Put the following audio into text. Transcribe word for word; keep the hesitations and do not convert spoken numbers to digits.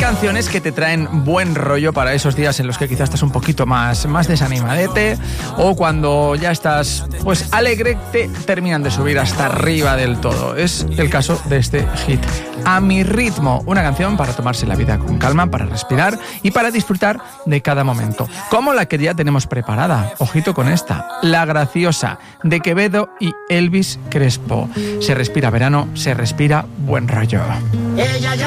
canciones que te traen buen rollo para esos días en los que quizás estás un poquito más, más desanimadete, o cuando ya estás pues alegre, te terminan de subir hasta arriba del todo. Es el caso de este hit, A mi ritmo, una canción para tomarse la vida con calma, para respirar y para disfrutar de cada momento, como la que ya tenemos preparada. Ojito con esta, La Graciosa, de Quevedo y Elvis Crespo. Se respira verano, se respira buen rollo. Ella ya